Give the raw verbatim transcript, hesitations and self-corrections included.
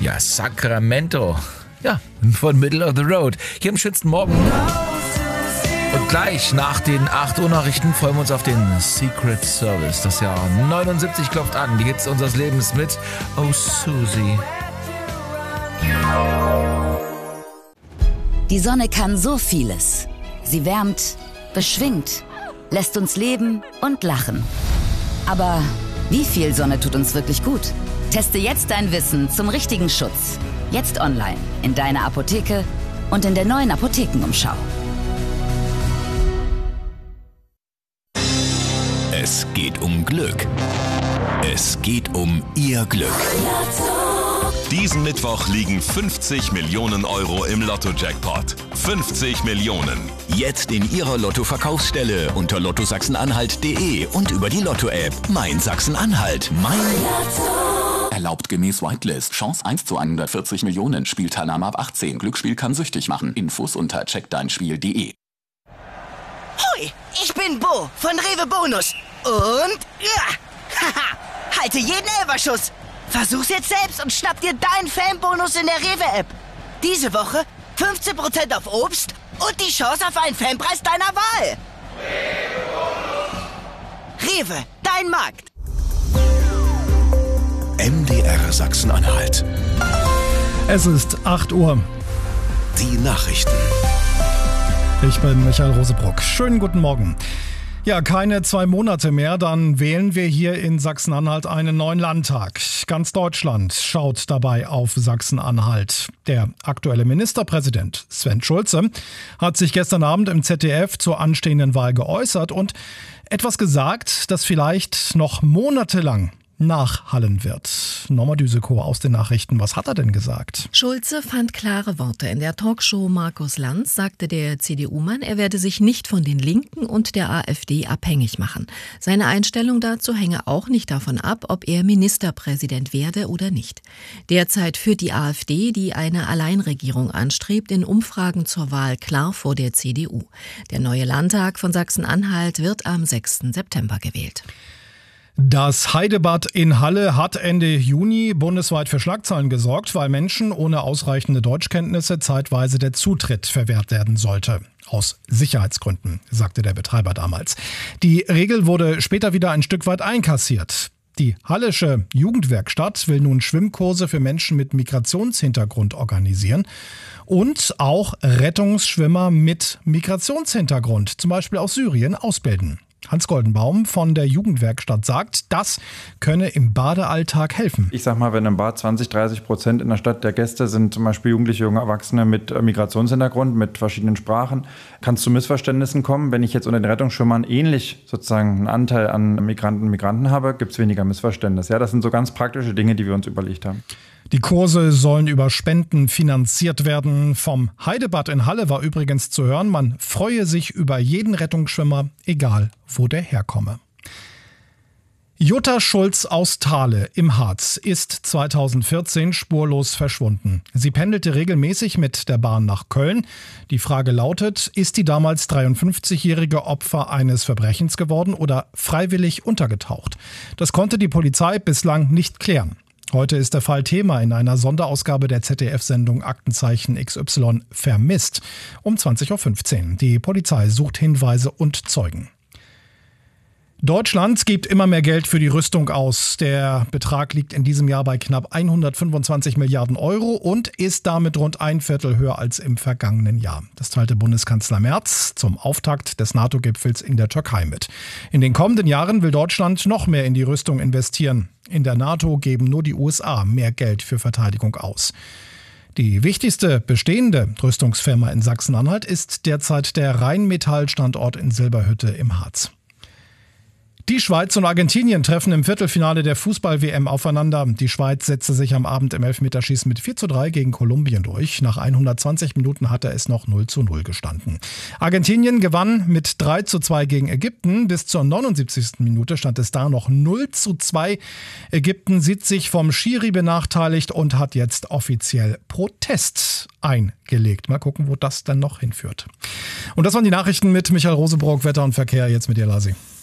Ja, Sacramento. Ja, von Middle of the Road. Hier im schönsten Morgen. Und gleich nach den acht Uhr Nachrichten freuen wir uns auf den Secret Service. Das Jahr neunundsiebzig klopft an. Die Hits unseres Lebens mit Oh Susie. Die Sonne kann so vieles. Sie wärmt, beschwingt, lässt uns leben und lachen. Aber wie viel Sonne tut uns wirklich gut? Teste jetzt dein Wissen zum richtigen Schutz. Jetzt online, in deiner Apotheke und in der neuen Apothekenumschau. Es geht um Glück. Es geht um Ihr Glück. Diesen Mittwoch liegen fünfzig Millionen Euro im Lotto-Jackpot. fünfzig Millionen. Jetzt in Ihrer Lotto-Verkaufsstelle unter lotto sachsen-anhalt punkt de und über die Lotto-App. Mein Sachsen-Anhalt. Mein Lotto. Erlaubt gemäß Whitelist. Chance eins zu hundertvierzig Millionen. Spielteilnahme ab achtzehn. Glücksspiel kann süchtig machen. Infos unter check dein spiel punkt de. Hoi, ich bin Bo von Rewe Bonus. Und ja, haha, halte jeden Elferschuss. Versuch's jetzt selbst und schnapp dir deinen Fanbonus in der Rewe-App. Diese Woche fünfzehn Prozent auf Obst und die Chance auf einen Fanpreis deiner Wahl. Rewe, dein Markt. M D R Sachsen-Anhalt. Es ist acht Uhr. Die Nachrichten. Ich bin Michael Rosebrock. Schönen guten Morgen. Ja, keine zwei Monate mehr, dann wählen wir hier in Sachsen-Anhalt einen neuen Landtag. Ganz Deutschland schaut dabei auf Sachsen-Anhalt. Der aktuelle Ministerpräsident Sven Schulze hat sich gestern Abend im Z D F zur anstehenden Wahl geäußert und etwas gesagt, das vielleicht noch monatelang nachhallen wird. Norma Düsekow aus den Nachrichten. Was hat er denn gesagt? Schulze fand klare Worte. In der Talkshow Markus Lanz sagte der C D U-Mann, er werde sich nicht von den Linken und der AfD abhängig machen. Seine Einstellung dazu hänge auch nicht davon ab, ob er Ministerpräsident werde oder nicht. Derzeit führt die AfD, die eine Alleinregierung anstrebt, in Umfragen zur Wahl klar vor der C D U. Der neue Landtag von Sachsen-Anhalt wird am sechsten September gewählt. Das Heidebad in Halle hat Ende Juni bundesweit für Schlagzeilen gesorgt, weil Menschen ohne ausreichende Deutschkenntnisse zeitweise der Zutritt verwehrt werden sollte. Aus Sicherheitsgründen, sagte der Betreiber damals. Die Regel wurde später wieder ein Stück weit einkassiert. Die Hallische Jugendwerkstatt will nun Schwimmkurse für Menschen mit Migrationshintergrund organisieren und auch Rettungsschwimmer mit Migrationshintergrund, zum Beispiel aus Syrien, ausbilden. Hans Goldenbaum von der Jugendwerkstatt sagt, das könne im Badealltag helfen. Ich sag mal, wenn im Bad zwanzig, dreißig Prozent in der Stadt der Gäste sind zum Beispiel jugendliche, junge Erwachsene mit Migrationshintergrund, mit verschiedenen Sprachen, kann es zu Missverständnissen kommen. Wenn ich jetzt unter den Rettungsschwimmern ähnlich sozusagen einen Anteil an Migranten und Migranten habe, gibt es weniger Missverständnisse. Ja, das sind so ganz praktische Dinge, die wir uns überlegt haben. Die Kurse sollen über Spenden finanziert werden. Vom Heidebad in Halle war übrigens zu hören, man freue sich über jeden Rettungsschwimmer, egal wo der herkomme. Jutta Schulz aus Thale im Harz ist zweitausendvierzehn spurlos verschwunden. Sie pendelte regelmäßig mit der Bahn nach Köln. Die Frage lautet, ist die damals dreiundfünfzigjährige Opfer eines Verbrechens geworden oder freiwillig untergetaucht? Das konnte die Polizei bislang nicht klären. Heute ist der Fall Thema in einer Sonderausgabe der Z D F-Sendung Aktenzeichen X Y vermisst um zwanzig Uhr fünfzehn. Die Polizei sucht Hinweise und Zeugen. Deutschland gibt immer mehr Geld für die Rüstung aus. Der Betrag liegt in diesem Jahr bei knapp hundertfünfundzwanzig Milliarden Euro und ist damit rund ein Viertel höher als im vergangenen Jahr. Das teilte Bundeskanzler Merz zum Auftakt des NATO-Gipfels in der Türkei mit. In den kommenden Jahren will Deutschland noch mehr in die Rüstung investieren. In der NATO geben nur die U S A mehr Geld für Verteidigung aus. Die wichtigste bestehende Rüstungsfirma in Sachsen-Anhalt ist derzeit der Rheinmetall-Standort in Silberhütte im Harz. Die Schweiz und Argentinien treffen im Viertelfinale der Fußball-W M aufeinander. Die Schweiz setzte sich am Abend im Elfmeterschießen mit vier zu drei gegen Kolumbien durch. Nach hundertzwanzig Minuten hatte es noch null zu null gestanden. Argentinien gewann mit drei zu zwei gegen Ägypten. Bis zur neunundsiebzigsten Minute stand es da noch null zu zwei. Ägypten sieht sich vom Schiri benachteiligt und hat jetzt offiziell Protest eingelegt. Mal gucken, wo das dann noch hinführt. Und das waren die Nachrichten mit Michael Rosebrock, Wetter und Verkehr. Jetzt mit dir, Lasi.